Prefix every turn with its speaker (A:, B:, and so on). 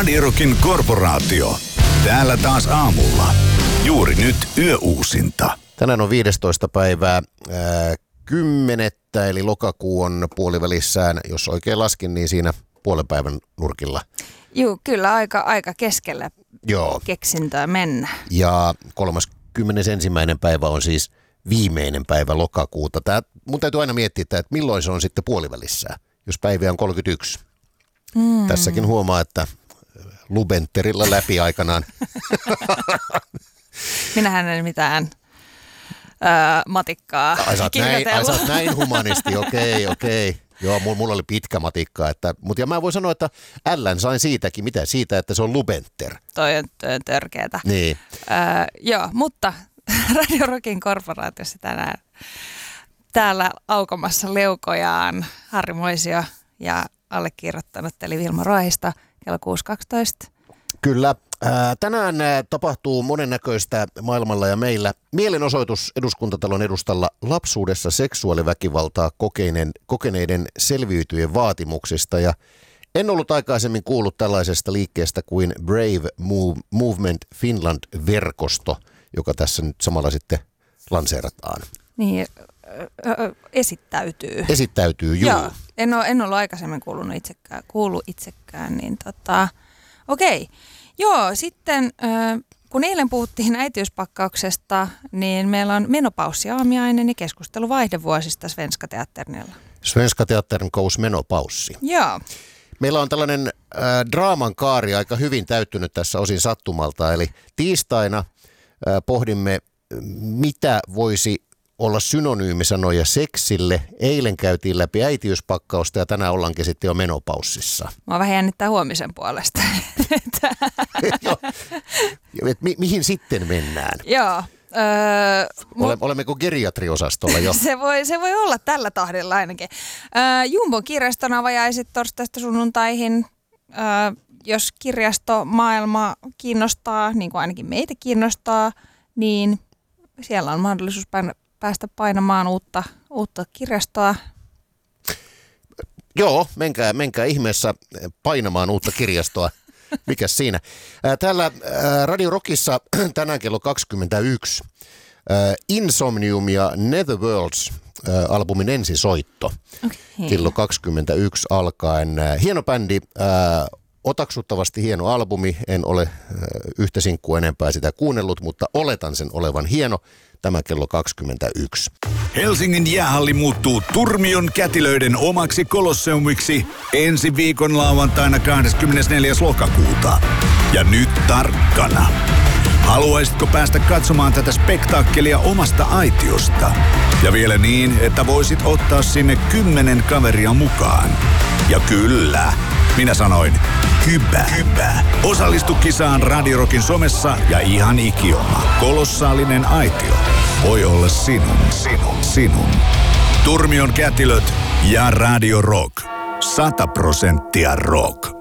A: Radio Rockin korporaatio. Täällä taas aamulla. Juuri nyt yöuusinta.
B: Tänään on 15. päivää 10. eli lokakuu on puolivälissään. Jos oikein laskin, niin siinä puolen päivän nurkilla.
C: Juu, kyllä aika keskellä keksintöä mennä.
B: Ja 31. päivä on siis viimeinen päivä lokakuuta. Mun täytyy aina miettiä, että milloin se on sitten puolivälissään, jos päiviä on 31. Tässäkin huomaa, että Lubenterilla läpi aikanaan.
C: Minähän en mitään matikkaa
B: kirjoitellut. Sä oot näin humanisti, okei. Joo, mulla oli pitkä matikka. Mutta mä voin sanoa, että L:n sain siitäkin. Mitä siitä, että se on Lubenter?
C: Toi on törkeetä.
B: Niin.
C: Joo, mutta Radio Rockin korporaatiossa tänään täällä aukomassa leukojaan Harri Moisio ja allekirjoittanut eli Vilma Ruohista kello 6.12.
B: Kyllä. Tänään tapahtuu monennäköistä maailmalla ja meillä. Mielenosoitus Eduskuntatalon edustalla lapsuudessa seksuaaliväkivaltaa kokeneiden selviytyjen vaatimuksista. Ja en ollut aikaisemmin kuullut tällaisesta liikkeestä kuin Brave Movement Finland-verkosto, joka tässä nyt samalla sitten lanseerataan.
C: Niin, esittäytyy.
B: Esittäytyy, juu.
C: Joo, en ollut aikaisemmin kuullut itsekään, niin okei. Joo, sitten kun eilen puhuttiin äitiyspakkauksesta, niin meillä on menopaussiaamiainen ja keskustelu vaihdevuosista Svenska Teatternilla.
B: Svenska Teattern kous menopaussi.
C: Joo.
B: Meillä on tällainen draaman kaari aika hyvin täyttynyt tässä osin sattumalta, eli tiistaina pohdimme, mitä voisi olla synonyymisanoja seksille. Eilen käytiin läpi äitiyspakkausta ja tänään ollaankin sitten jo menopaussissa.
C: Mä vähän jännittää huomisen puolesta.
B: Mihin sitten mennään?
C: Joo.
B: Olemmeko geriatriosastolla jo?
C: Se voi olla tällä tahdilla ainakin. Jumbon kirjaston avajaiset torstaista sunnuntaihin. Jos kirjastomaailma kiinnostaa, niin kuin ainakin meitä kiinnostaa, niin siellä on mahdollisuus päästä painamaan uutta kirjastoa.
B: Joo, menkää ihmeessä painamaan uutta kirjastoa. Mikäs siinä? Täällä Radio Rockissa tänään kello 21 Insomnium ja Netherworlds albumin ensisoitto. Okay. Kello 21 alkaen. Hieno bändi, otaksuttavasti hieno albumi. En ole yhtä sinkkua enempää sitä kuunnellut, mutta oletan sen olevan hieno. Tämä kello 21.
A: Helsingin jäähalli muuttuu Turmion kätilöiden omaksi kolosseumiksi ensi viikon lauantaina 24. lokakuuta. Ja nyt tarkkana. Haluaisitko päästä katsomaan tätä spektaakkelia omasta aitiosta? Ja vielä niin, että voisit ottaa sinne 10 kaveria mukaan. Ja kyllä, minä sanoin Hyvä. Osallistu kisaan Radio Rockin somessa ja ihan ikioma. Kolossaalinen aitio voi olla sinun. Turmion kätilöt ja Radio Rock. 100% rock.